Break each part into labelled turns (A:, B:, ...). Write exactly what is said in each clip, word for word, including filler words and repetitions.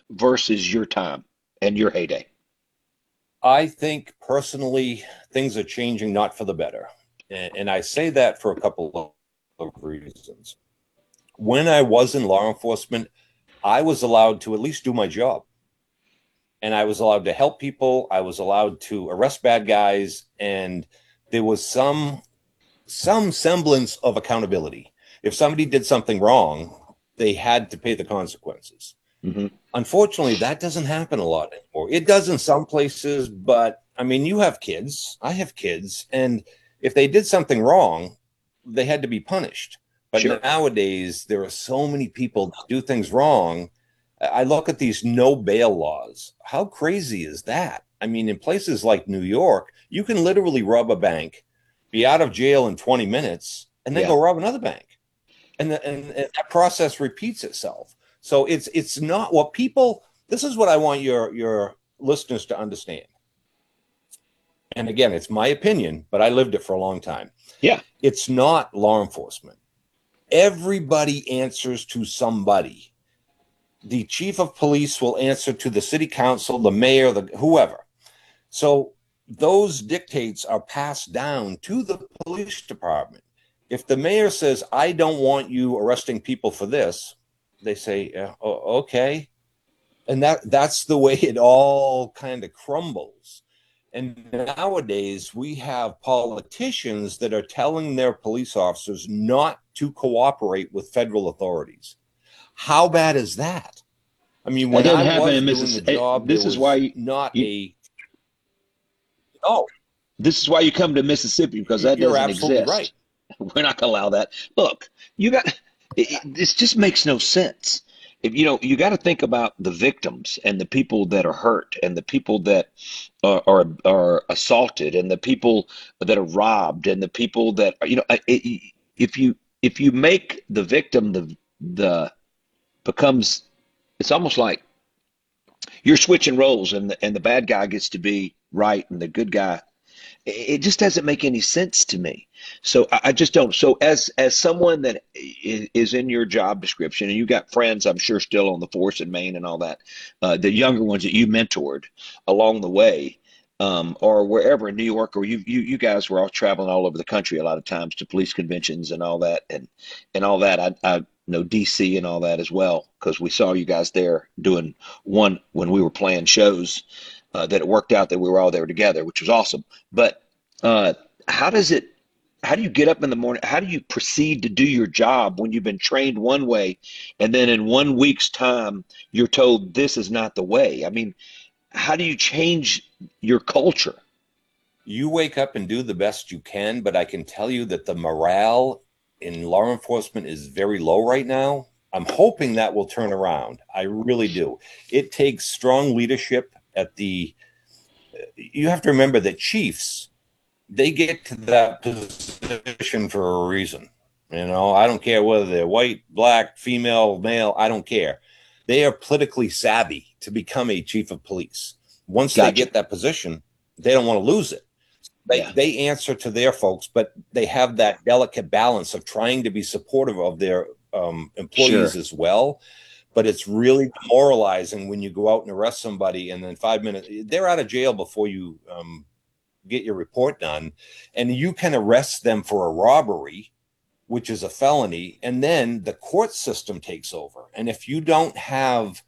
A: versus your time and your heyday?
B: I think personally, things are changing not for the better. And, and I say that for a couple of reasons. When I was in law enforcement, I was allowed to at least do my job. And I was allowed to help people. I was allowed to arrest bad guys. And there was some some semblance of accountability. If somebody did something wrong, they had to pay the consequences.
A: Hmm.
B: Unfortunately, that doesn't happen a lot anymore. It does in some places, but I mean, you have kids, I have kids, and if they did something wrong, they had to be punished. But
A: Sure.
B: nowadays, there are so many people that do things wrong. I look at these no bail laws. How crazy is that? I mean, in places like New York, you can literally rob a bank, be out of jail in twenty minutes, and then
A: Yeah.
B: go rob another bank. And, the, and, and that process repeats itself. So it's it's not what people. This is what I want your your listeners to understand. And again, it's my opinion, but I lived it for a long time.
A: Yeah.
B: It's not law enforcement. Everybody answers to somebody. The chief of police will answer to the city council, the mayor, the whoever. So those dictates are passed down to the police department. If the mayor says, I don't want you arresting people for this, they say, yeah, oh, okay. And that that's the way it all kind of crumbles. And nowadays we have politicians that are telling their police officers not to cooperate with federal authorities. How bad is that? I mean,
A: That
B: when
A: doesn't
B: I
A: happen
B: was
A: in
B: doing the
A: Mississippi.
B: job, there
A: This is why
B: was
A: you,
B: not
A: you
B: a, oh,
A: this is why you come to Mississippi, because that
B: you're
A: doesn't
B: absolutely right.
A: exist. We're not gonna allow that. Look, you got it, it, this just makes no sense. If you know, you got to think about the victims and the people that are hurt and the people that are, are are assaulted and the people that are robbed and the people that are, you know, it, if you if you make the victim the the becomes, it's almost like you're switching roles and the, and the bad guy gets to be right and the good guy, it just doesn't make any sense to me. So I, I just don't. So as as someone that is in your job description, and you got friends, I'm sure, still on the force in Maine and all that, uh, the younger ones that you mentored along the way, um, or wherever in New York, or you you you guys were all traveling all over the country a lot of times to police conventions and all that, and and all that. I I know D C and all that as well because we saw you guys there doing one when we were playing shows, uh, that it worked out that we were all there together, which was awesome. But uh, how does it? How do you get up in the morning? How do you proceed to do your job when you've been trained one way, and then in one week's time you're told this is not the way? I mean, how do you change your culture?
B: You wake up and do the best you can, but I can tell you that the morale in law enforcement is very low right now. I'm hoping that will turn around. I really do. It takes strong leadership at the, you have to remember that chiefs, they get to that position for a reason. You know, I don't care whether they're white, black, female, male, I don't care. They are politically savvy to become a chief of police. Once they
A: Gotcha.
B: get that position, they don't want to lose it. They
A: Yeah.
B: they answer to their folks, but they have that delicate balance of trying to be supportive of their um, employees
A: Sure.
B: as well. But it's really demoralizing when you go out and arrest somebody, and then five minutes they're out of jail before you um, get your report done, and you can arrest them for a robbery, which is a felony, and then the court system takes over. And if you don't have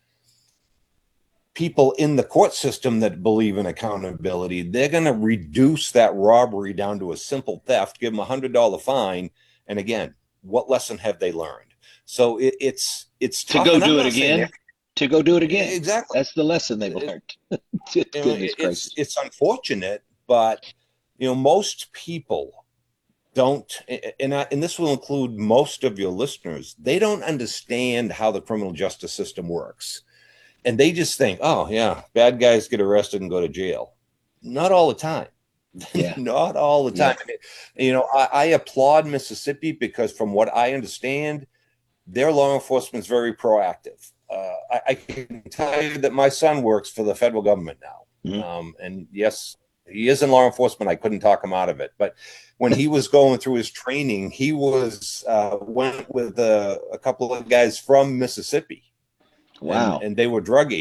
B: people in the court system that believe in accountability, they're going to reduce that robbery down to a simple theft, give them a hundred dollar fine, and again, what lesson have they learned? So it, it's it's
A: To
B: tough,
A: go
B: and I'm
A: do it
B: not saying
A: again. To go do it again.
B: exactly.
A: That's the lesson they've
B: It,
A: learned.
B: you know,
A: Goodness
B: it, it's
A: gracious.
B: it's unfortunate, but you know, most people don't, and I, and this will include most of your listeners. They don't understand how the criminal justice system works, and they just think, oh yeah, bad guys get arrested and go to jail. Not all the time.
A: Yeah.
B: Not all the time.
A: Yep.
B: You know, I, I applaud Mississippi because, from what I understand, their law enforcement is very proactive. Uh, I, I can tell you that my son works for the federal government now,
A: Mhm.
B: um, and yes, he is in law enforcement. I couldn't talk him out of it, but when he was going through his training, he was uh, went with a, a couple of guys from Mississippi, and
A: Wow.
B: and they were drug